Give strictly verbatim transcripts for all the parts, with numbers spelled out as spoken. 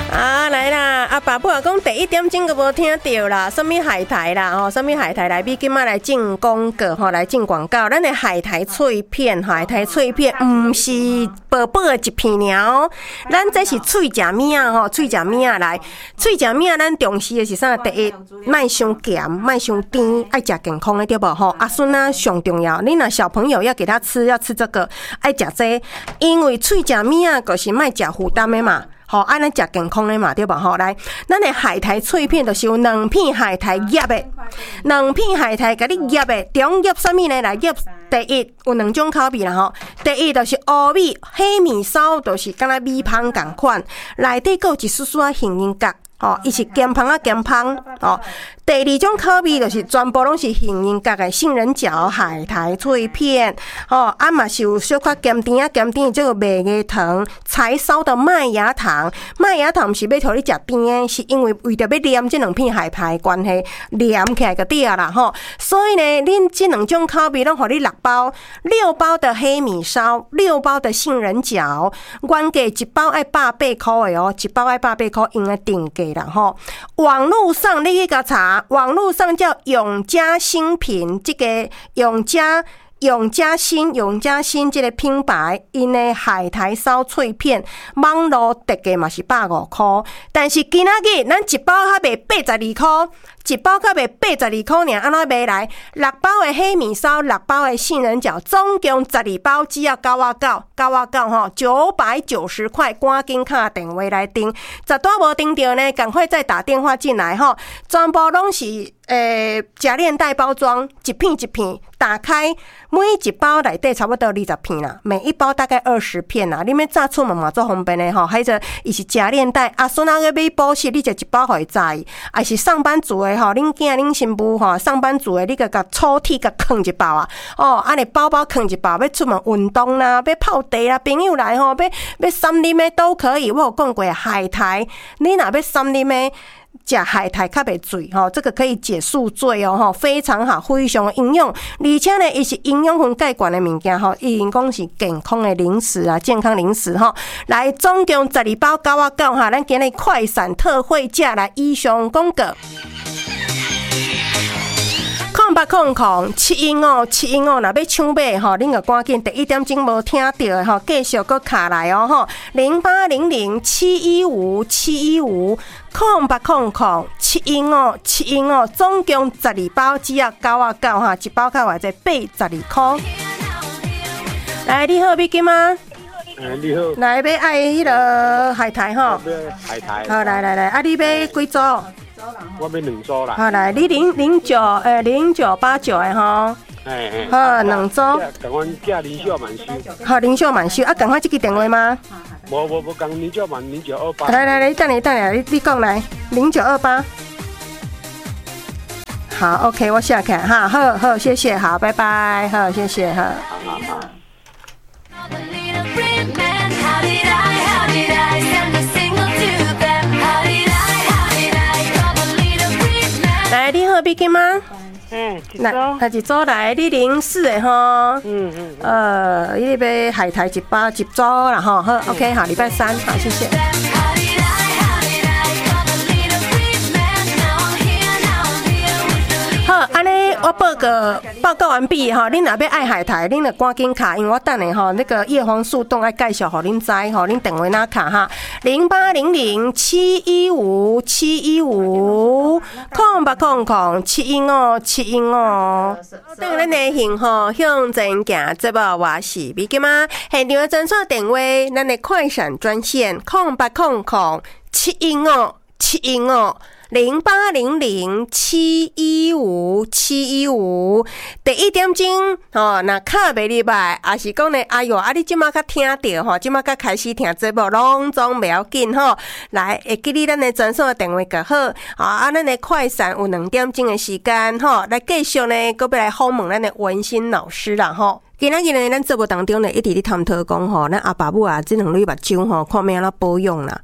啊，来啦！阿爸母啊，讲第一点钟都无听到啦，什么海苔啦，吼，什么海苔来，比今仔来进广告吼，来进广告。咱的海苔脆片，海苔脆片，唔是薄薄的一片尔，咱这是脆食物啊，吼，脆食物啊来，脆食物啊，咱重视的是啥？第一，莫伤咸，莫伤甜，爱食健康的对无吼？阿孙啊，上重要，你若小朋友要给他吃，要吃这个，爱食这，因为脆食物啊，就是莫食负担的嘛。好，安尼食健康的嘛，对吧？好，来，咱的海苔脆片就是有两片海苔醃的，两片海苔甲你醃的，中醃什么呢？来醃第一有两种口味啦吼，第一就是乌米、黑米烧，就是敢若米香共款，内底还有一丝丝啊杏仁角。哦，伊是咸香啊咸香哦。第二种口味就是全部拢是杏仁角的杏仁角海苔脆片哦，啊嘛是有小可咸甜啊咸甜，这个麦芽糖、柴烧的麦芽糖，麦芽糖毋是要互你食甜的，是因为为着要黏这两片海苔关系，黏起来就对啊啦吼。所以呢，恁这两种口味拢互你六包，六包的黑米烧，六包的杏仁角，原价一包爱百八块的哦，一包爱百八块，用来定价。吼，网络上你去甲查，网络上叫永嘉新品，这个永嘉永嘉新永嘉新这个品牌，因的海苔烧脆片，网络特价嘛是百五块，但是今仔日咱一包还卖八十二块。一包才卖八十二块尔，安怎买来？六包的黑米烧，六包的杏仁角，总共十二包，只要九啊九，九啊九吼，九百九十块，赶紧打电话来订。十多无订到呢，赶快再打电话进来吼，全部拢是诶夹链袋包装，一片一片，打开每一包内底差不多二十片啦，每一包大概二十片啦。你们炸出门嘛做方便的吼，还是伊是夹链袋，啊，孙仔个买保湿，你就一包互伊炸伊，还是上班族的。吼，恁囝恁新妇吼，上班族的你个甲抽屉甲藏一包啊！哦，安尼包包藏一包，要出门运动啦，要泡茶啦，朋友来吼，要要三啉的都可以。我有讲过海苔，你若要三啉的。食海苔较袂醉吼，这个可以解宿醉哦吼，非常好，非常营养，而且呢，伊是营养分介悬的物件吼，伊讲是健康的零食啊，健康零食吼。来，总共十二包九啊九哈，咱今日快闪特惠价来以上广告。空八空空七一五七一五，若要抢买吼，恁个赶紧第一点钟无听到的吼，继续搁卡来哦吼，零八零零七一五七一五，空八空空七一五七一五，总共十二包，只要九啊九哈，一包较偌济八十二块。来，你好，美金吗？ 哎，你好。 来，要爱迄个海苔吼。 海苔。 好，来来来，啊，你要几组？ 我要两组啦。 好，来，你零零九诶零九八九的吼。 哎哎。 好，两组。 赶快叫林秀满修。 好，林秀满修啊，赶快这个电话吗？ 无无无，讲林秀满零九二八。 来来来，等你等你，你你讲来零九二八。好 ，OK， 我下看哈，好好，谢谢，好，拜拜，好，谢谢，好。好好好。来，你好，美金吗？ 嗯，一来，来一组来，你零四的吼。嗯嗯。呃，你要海苔一包一组啦吼，好 ，OK， 好，礼拜三，好，谢谢。好，安尼我报告报告完毕吼，恁若要爱海苔，恁就赶紧卡，因为我等下吼那个叶黄素冻爱介绍，互恁知吼，恁电话哪卡哈，零八零零七一五七一五，空八空空七一五七一五。等咱的幸福向前行，节目我是美金妈，现场的诊所电话，咱的快闪专线空八空空七一五七一五。零八零零七一五七一五，第一点钟吼，那卡袂入来，也是讲呢，哎哟，啊你即马较听到吼，即马较开始听节目，拢总袂要紧吼。来，会记你咱的专属电话就好，啊，咱的快闪有两点钟的时间吼，来继续呢，搁要来访问咱的文心老师啦吼。今仔日呢，咱节目当中呢，一直咧探讨讲吼，咱阿爸母啊，即两对目睭吼，看咩啦保养啦。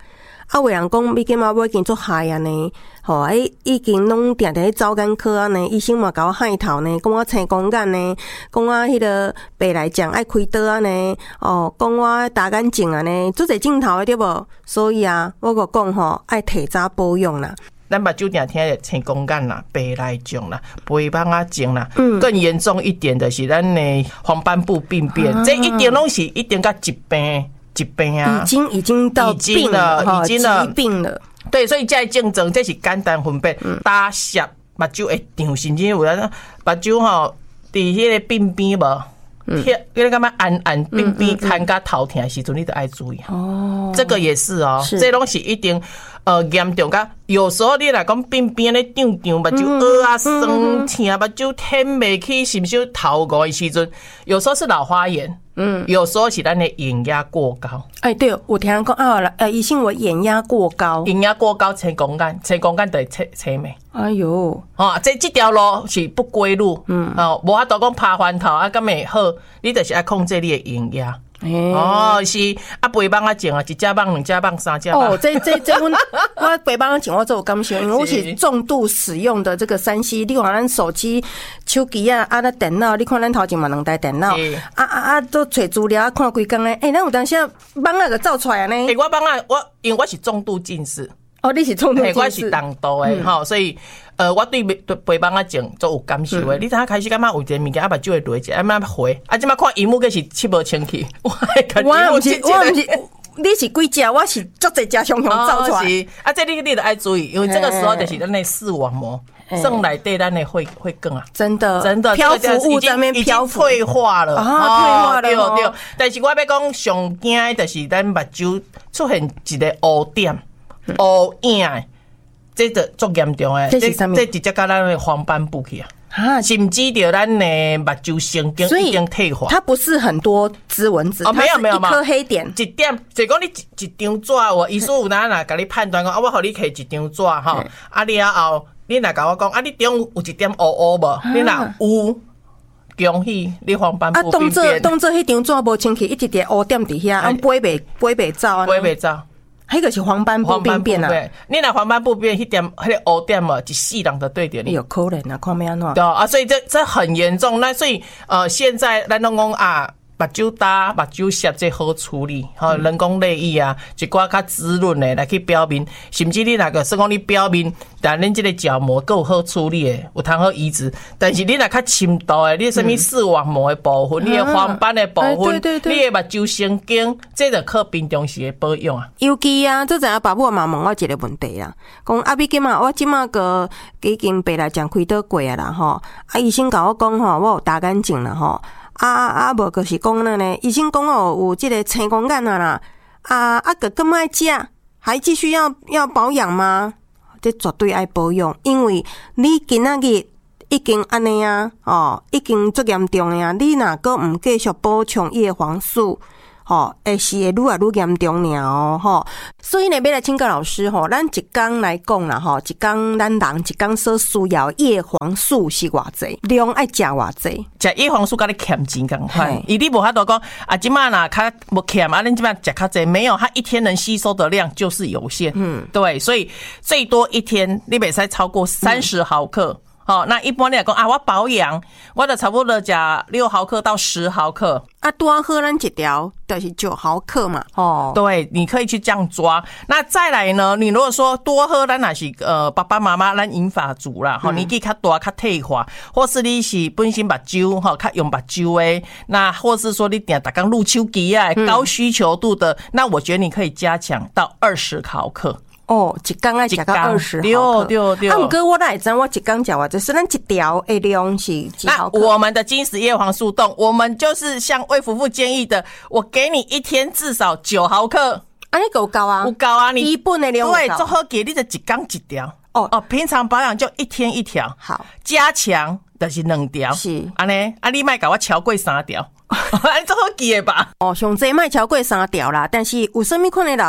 啊，有人讲你今嘛要已经做害啊呢，吼，哎，已经拢定定咧走眼科啊呢，医生嘛甲我害头呢，讲我青光眼呢，讲我迄个白内障爱开刀啊呢，哦，讲我大眼睛啊呢，做侪镜头的对无？所以啊，我个讲吼，爱提早保养啦。 咱目睭定听的青光眼啦、白内障啦、肥胖啊症啦，嗯，更严重一点的是咱的黄斑部病变，啊、这一定拢是一定甲疾病。疾病啊， 已经已经到病了，已经了，疾病了。 对，所以这竞争这是简单分辨，打斜目睭会长，甚至有人目睭吼，伫迄个鬓边无，迄迄个干嘛暗暗鬓边看甲头疼的时阵，你都爱注意哦。这个也是哦，这拢是一定呃严重甲，有时候你来讲鬓边咧长长，目睭黑啊酸疼，目睭挺袂起，是不是头晕的时阵？有时候是老花眼。嗯，有时候是咱的眼压过高。哎、 欸，对，我听人讲啊，呃，医生我眼压过高， 眼压过高，青光眼，青光眼就会切切眉。 哎呦， 哦，这这条路是不归路，嗯，哦，无法度讲爬翻头啊，咁会好，你就是要控制你的眼压。欸、哦，是啊，肥胖啊症啊，一只棒、两只棒、三只棒。 哦，这这这，我我肥胖啊症我做有感受，因为我是重度使用的这个三 C， 你看咱手机、手机啊，啊，咱电脑，你看咱头前嘛两台电脑，啊啊啊，都找资料看规工咧，诶、欸，咱有当时棒啊个照出来呢。 诶、欸，我棒啊，我因为我是重度近视。 哦，你是重度近视， 我是重度诶，吼、嗯，所以呃，我对对肥胖啊症都有感受诶。嗯、你睇开始感觉有一个物件啊，目睭会累一下，啊，慢慢回，啊，即摆看荧幕个是七无清气，我我毋是我毋是，你是几只？我是足侪只熊熊照出来。 哦、是啊，这你你得爱注意，因为这个时候就是咱的视网膜。剩内底咱的会会更啊， 真的真的漂浮物在那边漂浮， 退化了啊，退化了， 对对。但是我要讲上惊的就是咱目睭出现一个乌点、乌影，这个足严重诶。 这是什么？ 这直接甲咱的黄斑部去啊。啊，甚至着咱的目睭神经已经退化。 它不是很多支蚊子， 哦，没有没有， 一颗黑点， 一点，就讲你一一张纸，我医师有哪哪甲你判断讲啊，我互你摕一张纸吼，啊了后。你若甲我讲啊，你中有一点乌乌无？你若有，恭喜你黄斑部病变。 啊，当做当做迄张纸无清气，一直点乌点伫遐，啊，飞袂飞袂走啊， 飞袂走。 迄个是黄斑部病变啊。 你若黄斑部病迄点迄个乌点嘛，一世人就对着你。 有可能啊，看咩安怎？ 对啊，所以这这很严重。那所以呃，现在咱拢讲啊。目睭大、目睭斜这好处理，吼、嗯、人工泪液啊，一寡较滋润的来去表面，甚至你那个说讲你表面，但恁这个角膜够好处理的，有通好移植。但是你若较深度的，你什么视网膜的部分，嗯、你的黄斑的部分，啊、对对对你的目睭神经，这就靠平常时的保养啊。 尤其啊，这阵爸母嘛问我一个问题啦，讲啊，你今嘛我今嘛个已经白内障开刀过啊啦吼，啊医生甲我讲吼，我有大眼睛啦吼。啊啊，无就是讲了呢，医生讲哦，有这个青光眼啊啦，啊啊个更爱食，还继续要要保养吗？这绝对爱保养，因为你今仔日已经安尼啊，哦，已经足严重的啊，你若个唔继续补充叶黄素。吼，会是会愈来愈严重了哦，吼。所以呢，要来请教老师吼，咱一工来讲啦，吼，一工咱人一工所需要叶黄素是偌济，量爱食偌济， 食叶黄素甲你欠钱共款，伊你无法度讲啊，即马若较无欠啊，恁即马食较济，没有，它一天能吸收的量就是有限，嗯，对，所以最多一天你袂使超过三十毫克。嗯好、哦，那一般来讲啊，我保养，我就差不多食六毫克到十毫克。 啊，多喝咱一条就是九毫克嘛。哦， 对，你可以去这样抓。那再来呢，你如果说多喝，咱也是呃爸爸妈妈咱银发族啦，吼、嗯，年纪较大较退化，或是你是本身目睭吼较用目睭诶，那或是说你定逐工录手机啊，高需求度的，嗯、那我觉得你可以加强到二十毫克。 哦，一工爱食到二十毫克， 对对对。 啊，不过我哪会知我一工食偌济？是咱一条的量是几毫克？ 那我们的金石叶黄素冻，我们就是像卫福部建议的，我给你一天至少九毫克。 啊，你够高啊？ 有够啊！你基本的量对，做好给你的一工一条。哦哦，平常保养就一天一条。 好， 加强就是两条。 是， 安尼，啊，你莫甲我超过三条。安做好记的吧？ 哦，上济莫超过三条啦，但是有啥物款的人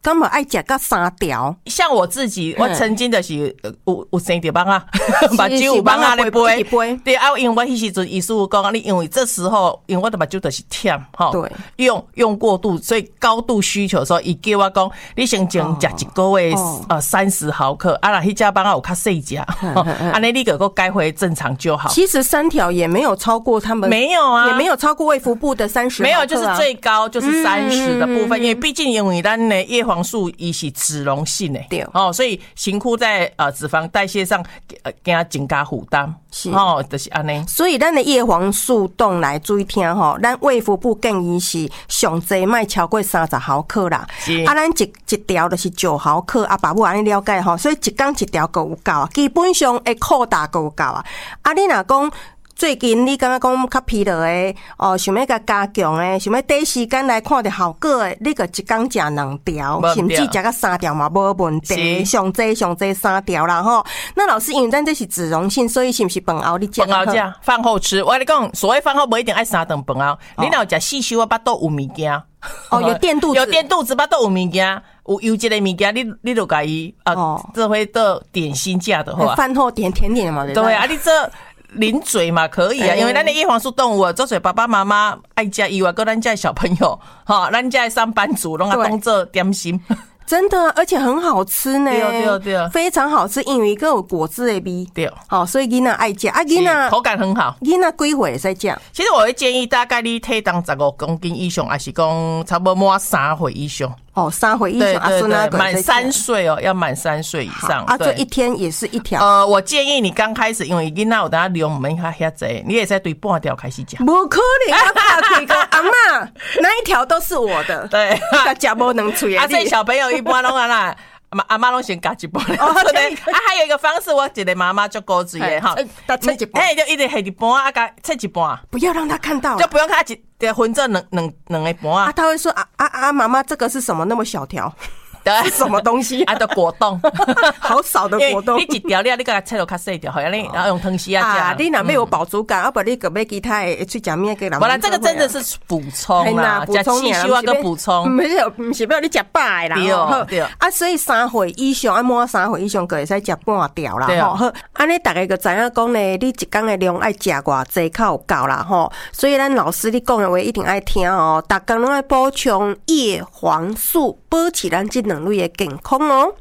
根本爱食到三条。 像我自己，我曾经的是有有生着帮啊，目睭有帮啊咧杯，对啊，因为我迄时阵医师有讲，你因为这时候因为我的目睭就是忝吼， 对， 用用过度，所以高度需求的时候，伊叫我讲，你先前食一个月呃三十毫克，啊，那迄家帮啊有较细只，安尼你个个改回正常就好。 其实三条也没有超过他们， 没有啊， 也没有超过卫福部的三十， 没有，就是最高就是三十的部分，因为毕竟因为咱的叶黄素伊是脂溶性的， 对哦，所以身躯在呃脂肪代谢上呃给它增加负担，是哦，就是安尼。 所以咱的叶黄素冻来注意听吼，咱卫福部建议是上济卖超过三十毫克啦，啊，咱一一条就是九毫克，啊，爸母安尼了解吼，所以一天一条够有够啊，基本上会扩大够有够啊，啊，你若讲。最近你感觉讲较疲劳的哦，想要甲加强的，想要短时间来看到效果的，你个一天食两条，甚至食到三条嘛无问题，上济上济三条啦吼。那老师，因为咱这是脂溶性，所以是不是饭后你食？ 饭后食，饭后吃。我跟你讲，所谓饭后不一定爱三顿饭后，你若有食四修啊，巴肚有物件。 哦，有垫肚子， 有垫肚子，巴肚有物件，有油脂的物件，你你就甲伊啊，这回的点心价的话， 饭后点甜点嘛， 对啊，你这。零嘴嘛可以啊，因为咱的叶黄素动物，做水爸爸妈妈爱食以外，跟咱家小朋友，哈，咱家上班族拢啊当做点心。 真的，而且很好吃呢， 对对对， 非常好吃，因为一个有果汁的味， 对， 好，所以囡仔爱食，啊，囡仔口感很好， 囡仔几岁在食？ 其实我会建议大概你体重十五公斤以上，还是讲差不多满三岁以上。 哦，三岁以上， 对对对，满三岁哦，要满三岁以上。 啊，这一天也是一条。 呃，我建议你刚开始，因为囡仔有等下量唔免遐遐济，你也在对半条开始食。 不可能，啊，打开个阿嬷，那一条都是我的。 对， 食无能吹啊，所以小朋友一般拢啊啦。阿妈拢先夹一半，哦，啊，还有一个方式，我一个妈妈就高子耶哈， 切一半， 哎，就一直下一半啊，夹切一半， 不要让他看到， 就不用看一分这两两两个半啊。 他会说啊啊啊，妈妈，这个是什么那么小条？是什么东西？ 啊，的果冻， 好少的果冻。 你一条了，你甲它切到较细条，好像你然后用汤匙啊食。你若要有饱足感，啊不你个要其他的去食面给人。 不然这个真的是补充啦，加气虚啊个补充。 没有，不是要你食饱啦。 对对。 啊，所以三岁以上，啊满三岁以上，个会使食半条啦。吼，好，安尼大家个知影讲咧，你一天的量爱食偌济较有够啦吼。所以咱老师你讲的话一定爱听哦，逐工拢爱补充叶黄素，保持咱这两类的健康哦。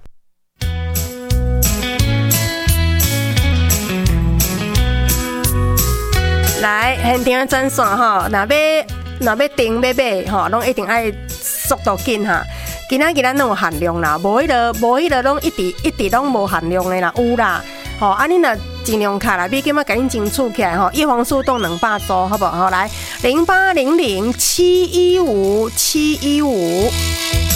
来，现场转线吼，若要若要订要买吼，拢一定爱速度紧哈。今仔日咱拢有限量啦，无迄个无迄个拢一直一直拢无限量的啦，有啦。吼，啊你若尽量卡啦，比今仔赶紧争取起来吼，叶黄素冻两百组，好不好？来，零八零零七一五七一五。